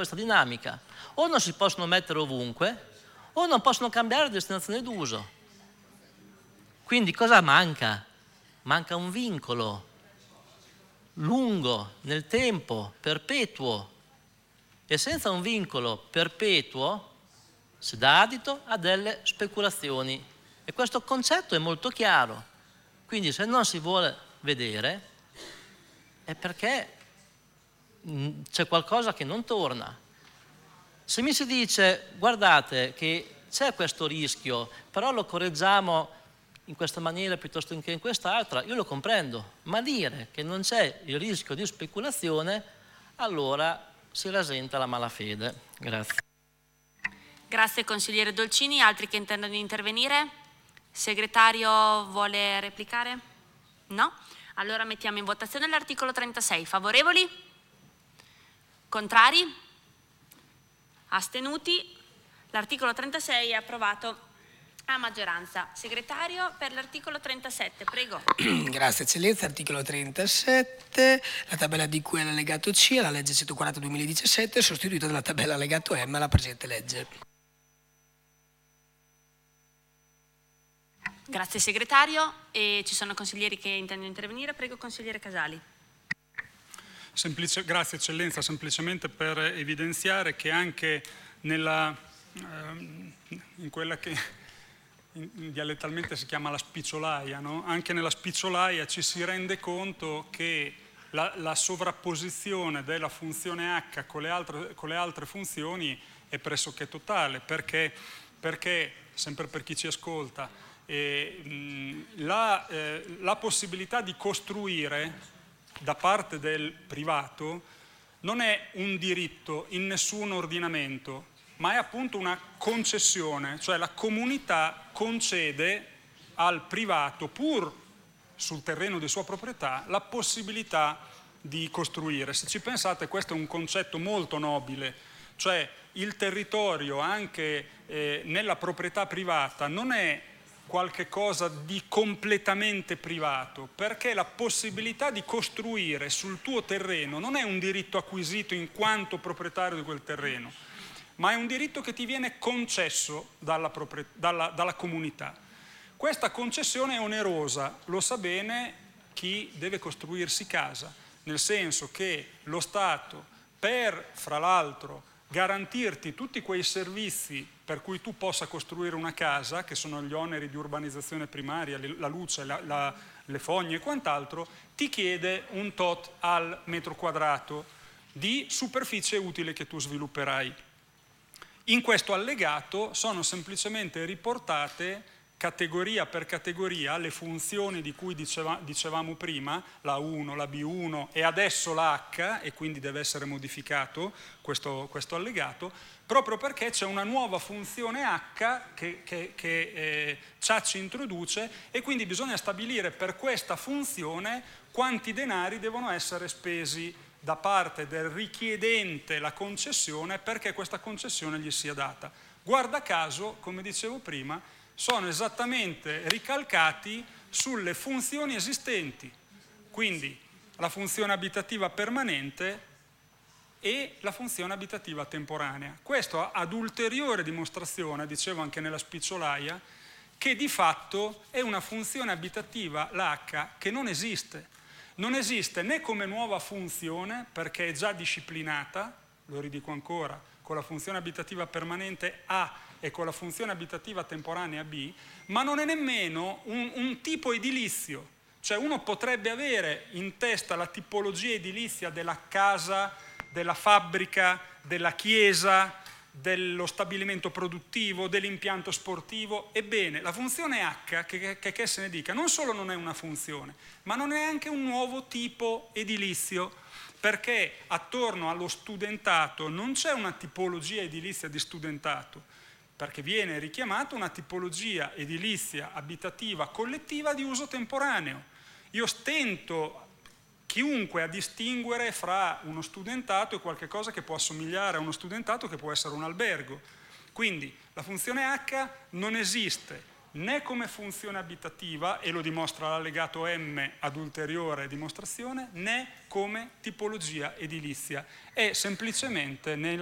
questa dinamica. O non si possono mettere ovunque, o non possono cambiare destinazione d'uso. Quindi cosa manca? Manca un vincolo lungo nel tempo, perpetuo. E senza un vincolo perpetuo si dà adito a delle speculazioni. E questo concetto è molto chiaro. Quindi se non si vuole vedere è perché c'è qualcosa che non torna. Se mi si dice guardate che c'è questo rischio, però lo correggiamo in questa maniera piuttosto che in quest'altra, io lo comprendo, ma dire che non c'è il rischio di speculazione, allora si rasenta la malafede. Grazie. Grazie consigliere Dolcini. Altri che intendono intervenire? Segretario vuole replicare? No? Allora mettiamo in votazione l'articolo 36. Favorevoli? Contrari? Astenuti? L'articolo 36 è approvato a maggioranza. Segretario per l'articolo 37, prego. Grazie Eccellenza. Articolo 37, la tabella di cui è l'allegato C alla legge 140/2017 è sostituita dalla tabella allegato M alla presente legge. Grazie segretario. E ci sono consiglieri che intendono intervenire. Prego consigliere Casali. Grazie Eccellenza, semplicemente per evidenziare che anche in quella che dialettalmente si chiama la spicciolaia, no? Anche nella spicciolaia ci si rende conto che la sovrapposizione della funzione H con le altre funzioni è pressoché totale, perché sempre per chi ci ascolta, la possibilità di costruire da parte del privato non è un diritto in nessun ordinamento, ma è appunto una concessione, cioè la comunità concede al privato, pur sul terreno di sua proprietà, la possibilità di costruire. Se ci pensate, questo è un concetto molto nobile, cioè il territorio anche nella proprietà privata non è qualche cosa di completamente privato, perché la possibilità di costruire sul tuo terreno non è un diritto acquisito in quanto proprietario di quel terreno, ma è un diritto che ti viene concesso dalla comunità. Questa concessione è onerosa, lo sa bene chi deve costruirsi casa, nel senso che lo Stato, per, fra l'altro, garantirti tutti quei servizi per cui tu possa costruire una casa, che sono gli oneri di urbanizzazione primaria, la luce, le fogne e quant'altro, ti chiede un tot al metro quadrato di superficie utile che tu svilupperai. In questo allegato sono semplicemente riportate categoria per categoria le funzioni di cui dicevamo prima, la 1, la B1 e adesso la H, e quindi deve essere modificato questo allegato, proprio perché c'è una nuova funzione H che Ciacci introduce, e quindi bisogna stabilire per questa funzione quanti denari devono essere spesi da parte del richiedente la concessione perché questa concessione gli sia data. Guarda caso, come dicevo prima, sono esattamente ricalcati sulle funzioni esistenti, quindi la funzione abitativa permanente e la funzione abitativa temporanea. Questo ad ulteriore dimostrazione, dicevo anche nella spicciolaia, che di fatto è una funzione abitativa, la H, che non esiste. Non esiste né come nuova funzione, perché è già disciplinata, lo ridico ancora, con la funzione abitativa permanente A e con la funzione abitativa temporanea B, ma non è nemmeno un tipo edilizio. Cioè uno potrebbe avere in testa la tipologia edilizia della casa, della fabbrica, della chiesa, dello stabilimento produttivo, dell'impianto sportivo. Ebbene, la funzione H, che se ne dica, non solo non è una funzione, ma non è anche un nuovo tipo edilizio, perché attorno allo studentato non c'è una tipologia edilizia di studentato, perché viene richiamata una tipologia edilizia abitativa collettiva di uso temporaneo. Io stento chiunque a distinguere fra uno studentato e qualche cosa che può assomigliare a uno studentato, che può essere un albergo. Quindi la funzione H non esiste né come funzione abitativa, e lo dimostra l'allegato M ad ulteriore dimostrazione, né come tipologia edilizia. È semplicemente nella